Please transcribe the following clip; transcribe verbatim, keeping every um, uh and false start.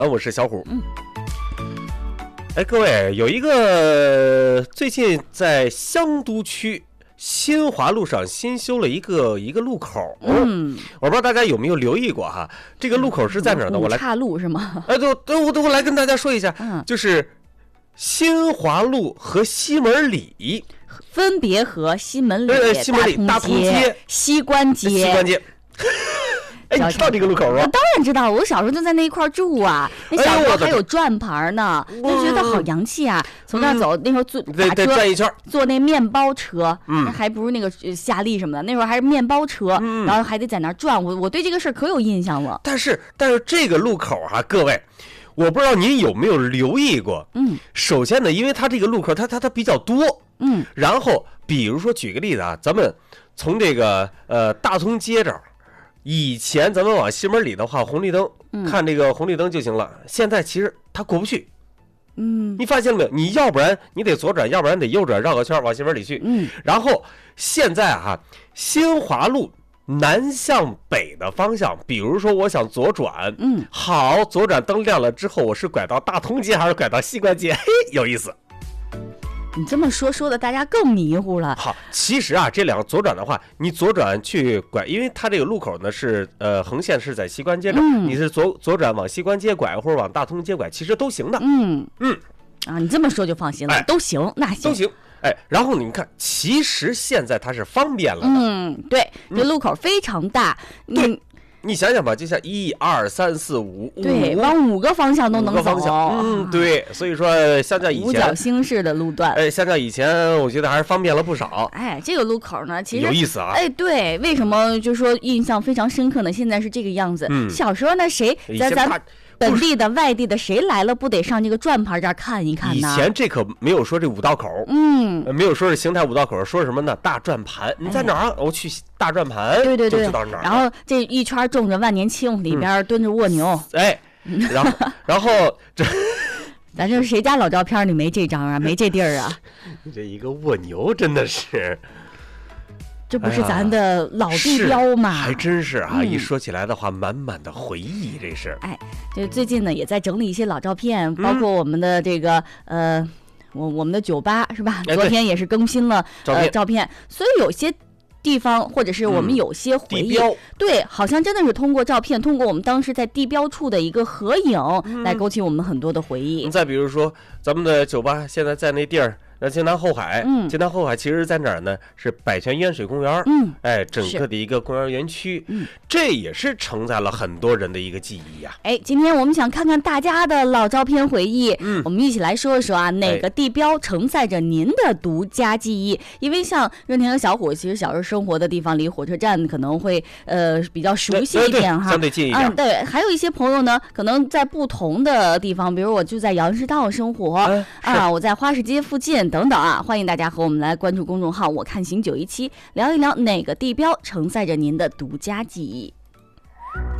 啊，我是小虎。嗯，哎，各位，有一个最近在香都区新华路上新修了一个一个路口，嗯，我不知道大家有没有留意过哈？这个路口是在哪儿呢？我来岔路是吗？ 哎，对，对，我我来跟大家说一下，嗯，就是新华路和西门里， 分别和西门里、 西门里、大同街、 西关街、 西关街。哎，你知道这个路口吗？ 我当然知道，我小时候就在那一块住啊。那小时候还有转盘呢，就觉得好洋气啊。从那儿走，那时候坐打车转一圈， 坐那面包车，嗯，还不如那个夏利什么的。那时候还是面包车，然后还得在那儿转。我我对这个事儿可有印象了。 但是但是这个路口哈，各位，我不知道您有没有留意过？嗯，首先呢，因为它这个路口它它它比较多，嗯，然后比如说举个例子啊，咱们从这个呃大同街这儿。以前咱们往西门里的话，红绿灯、嗯、看这个红绿灯就行了。现在其实它过不去，嗯，你发现了没有？你要不然你得左转，要不然得右转，绕个圈往西门里去。嗯，然后现在哈、啊，新华路南向北的方向，比如说我想左转，嗯，好，左转灯亮了之后，我是拐到大同街还是拐到西关街？嘿，有意思。 你这么说说的大家更迷糊了。 好，其实啊，这两个左转的话，你左转去拐，因为它这个路口呢是呃横线是在西关街这、嗯、你是左左转往西关街拐或者往大同街拐，其实都行的。嗯嗯，啊，你这么说就放心了，哎、都行，那行都行。哎，然后你看，其实现在它是方便了的。 嗯，对，这路口非常大。 嗯、对。你想想吧，就像一二三四五， 对，往五个方向都能走。 嗯，对，所以说相较以前五角星式的路段， 哎，相较以前，我觉得还是方便了不少。 哎，这个路口呢，其实有意思啊。 哎，对，为什么就说印象非常深刻呢？现在是这个样子。嗯，小时候呢，谁在咱本地的、外地的，谁来了不得上这个转盘这儿看一看呢？ 以前这可没有说这五道口，嗯，没有说是邢台五道口，说什么呢？大转盘，你在哪儿？我去大转盘， 对对对， 就知道哪儿。 然后这一圈种着万年青，里边蹲着蜗牛， 哎，然后然后这， 咱这谁家老照片里没这张啊？没这地儿啊？ 你这一个蜗牛真的是。 这不是咱的老地标吗？ 还真是啊！嗯、一说起来的话，满满的回忆，这是。 哎，就最近呢，也在整理一些老照片，包括我们的这个、嗯、呃，我我们的酒吧是吧？ 哎、 昨天也是更新了照片、 呃、照片，所以有些地方或者是我们有些回忆， 嗯、 对，好像真的是通过照片，通过我们当时在地标处的一个合影，嗯、来勾起我们很多的回忆。 再比如说，咱们的酒吧现在在那地儿。那京南后海，嗯，京南后海其实在哪儿呢？是百泉烟水公园，嗯，哎，整个的一个公园园区，嗯，这也是承载了很多人的一个记忆呀、啊。 哎，今天我们想看看大家的老照片回忆，嗯，我们一起来说一说啊，哪个地标承载着您的独家记忆？哎、因为像润田和小虎，其实小时候生活的地方离火车站可能会呃比较熟悉一点哈， 相对近一点。 嗯，对，还有一些朋友呢，可能在不同的地方，比如我就在杨市道生活，嗯、啊，我在花市街附近。等等啊，欢迎大家和我们来关注公众号我看行九一七，聊一聊哪个地标承载着您的独家记忆。